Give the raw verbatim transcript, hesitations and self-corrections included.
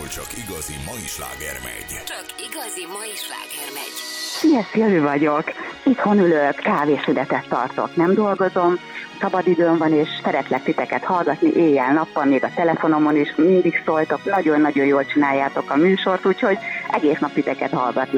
csak igazi mai sláger megy. Csak igazi mai sláger megy. Szia, Szilvi vagyok. Itthon ülök, kávésületet tartok, nem dolgozom, szabadidőm van, és szeretlek titeket hallgatni éjjel-nappal, még a telefonomon is mindig szóltok, nagyon-nagyon jól csináljátok a műsort, úgyhogy egész nap titeket hallgatlak.